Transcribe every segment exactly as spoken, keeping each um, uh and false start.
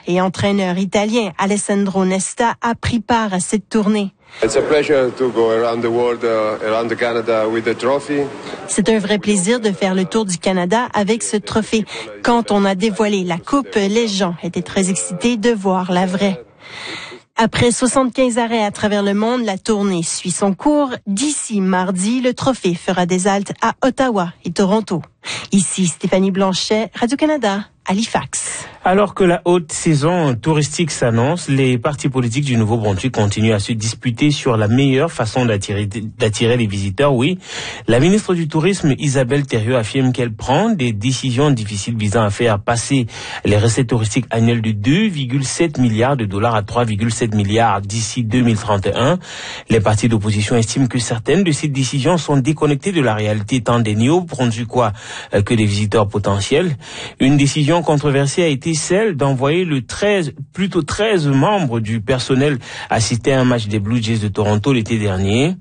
et entraîneur italien Alessandro Nesta a pris part à cette tournée. It's a pleasure to go around the world, uh, around the Canada with the trophy. C'est un vrai plaisir de faire le tour du Canada avec ce trophée. Quand on a dévoilé la coupe, les gens étaient très excités de voir la vraie. Après soixante-quinze arrêts à travers le monde, la tournée suit son cours. D'ici mardi, le trophée fera des haltes à Ottawa et Toronto. Ici Stéphanie Blanchet, Radio-Canada, Halifax. Alors que la haute saison touristique s'annonce, les partis politiques du Nouveau-Brunswick continuent à se disputer sur la meilleure façon d'attirer, d'attirer les visiteurs. Oui, la ministre du Tourisme, Isabelle Thériault, affirme qu'elle prend des décisions difficiles visant à faire passer les recettes touristiques annuelles de deux virgule sept milliards de dollars à trois virgule sept milliards d'ici deux mille trente et un. Les partis d'opposition estiment que certaines de ces décisions sont déconnectées de la réalité tant des Néo-Brunswickois que des visiteurs potentiels. Une décision controversée a été celle d'envoyer le treize, plutôt treize membres du personnel assister à un match des Blue Jays de Toronto l'été dernier.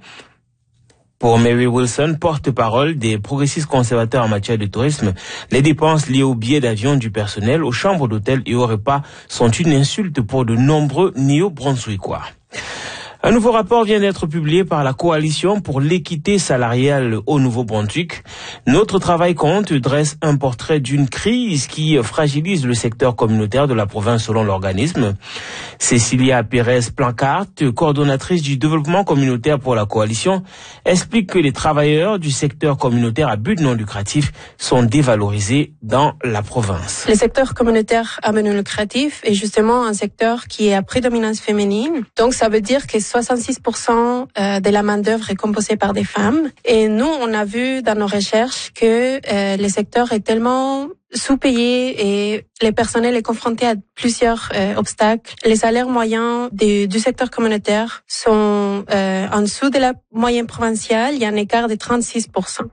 Pour Mary Wilson, porte-parole des progressistes conservateurs en matière de tourisme, les dépenses liées aux billets d'avion du personnel, aux chambres d'hôtel et aux repas sont une insulte pour de nombreux Néo-Brunswickois. Un nouveau rapport vient d'être publié par la Coalition pour l'équité salariale au Nouveau-Brunswick. Notre travail compte dresse un portrait d'une crise qui fragilise le secteur communautaire de la province selon l'organisme. Cécilia Pérez-Plancart, coordonnatrice du développement communautaire pour la Coalition, explique que les travailleurs du secteur communautaire à but non lucratif sont dévalorisés dans la province. Le secteur communautaire à but non lucratif est justement un secteur qui est à prédominance féminine. Donc ça veut dire que soixante-six pour cent de la main-d'œuvre est composée par des femmes. Et nous, on a vu dans nos recherches que euh, le secteur est tellement sous-payé et le personnel est confronté à plusieurs euh, obstacles. Les salaires moyens du, du secteur communautaire sont euh, en dessous de la moyenne provinciale. Il y a un écart de trente-six pour cent.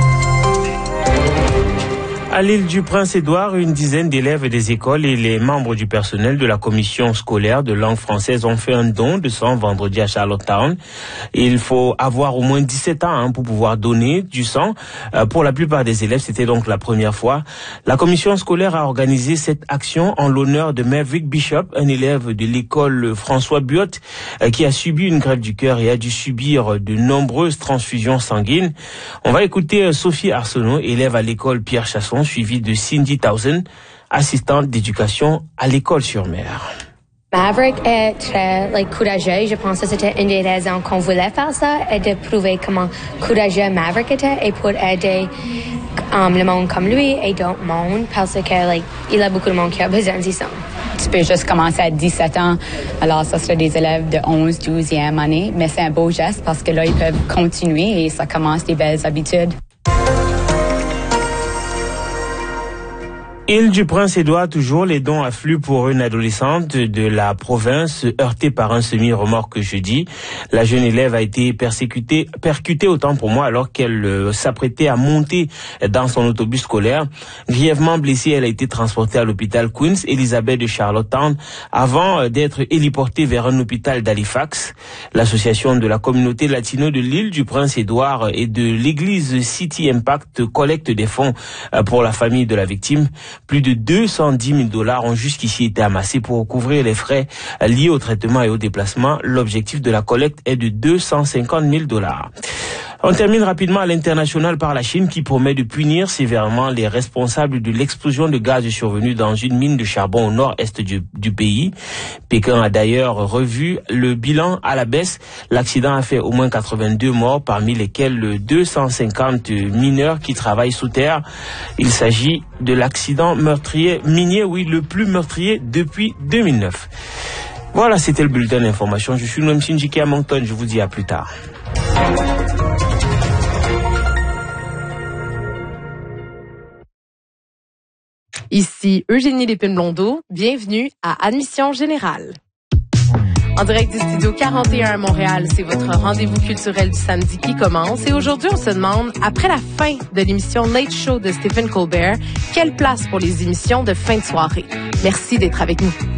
À l'île du Prince-Édouard, une dizaine d'élèves des écoles et les membres du personnel de la commission scolaire de langue française ont fait un don de sang vendredi à Charlottetown. Il faut avoir au moins dix-sept ans hein, pour pouvoir donner du sang. Euh, pour la plupart des élèves, c'était donc la première fois. La commission scolaire a organisé cette action en l'honneur de Maverick Bishop, un élève de l'école François Buot, euh, qui a subi une greffe du cœur et a dû subir de nombreuses transfusions sanguines. On va écouter euh, Sophie Arsenault, élève à l'école Pierre Chasson, suivi de Cindy Towson, assistante d'éducation à l'école sur mer. Maverick est très like, courageux. Je pense que c'était une des raisons qu'on voulait faire ça, et de prouver comment courageux Maverick était et pour aider um, le monde comme lui et d'autres mondes parce que like, il y a beaucoup de monde qui a besoin de ça. Tu peux juste commencer à dix-sept ans, alors ça serait des élèves de onze, douzième année, mais c'est un beau geste parce que là, ils peuvent continuer et ça commence des belles habitudes. Île du Prince-Édouard, toujours, les dons affluent pour une adolescente de la province heurtée par un semi-remorque jeudi. La jeune élève a été persécutée, percutée autant pour moi alors qu'elle euh, s'apprêtait à monter dans son autobus scolaire. Grièvement blessée, elle a été transportée à l'hôpital Queen's Elizabeth de Charlottetown avant euh, d'être héliportée vers un hôpital d'Halifax. L'association de la communauté latino de l'île du Prince-Édouard et de l'église City Impact collecte des fonds euh, pour la famille de la victime. Plus de deux cent dix mille dollars ont jusqu'ici été amassés pour couvrir les frais liés au traitement et au déplacement. L'objectif de la collecte est de deux cent cinquante mille dollars. On termine rapidement à l'international par la Chine qui promet de punir sévèrement les responsables de l'explosion de gaz survenue dans une mine de charbon au nord-est du, du pays. Pékin a d'ailleurs revu le bilan à la baisse. L'accident a fait au moins quatre-vingt-deux morts, parmi lesquels deux cent cinquante mineurs qui travaillent sous terre. Il s'agit de l'accident meurtrier minier, oui, le plus meurtrier depuis deux mille neuf. Voilà, c'était le bulletin d'information. Je suis Noam Shinjiki à Moncton. Je vous dis à plus tard. Ici Eugénie Lépine-Blondeau, bienvenue à Admission Générale. En direct du studio quarante et un à Montréal, c'est votre rendez-vous culturel du samedi qui commence. Et aujourd'hui, on se demande, après la fin de l'émission Late Show de Stephen Colbert, quelle place pour les émissions de fin de soirée? Merci d'être avec nous.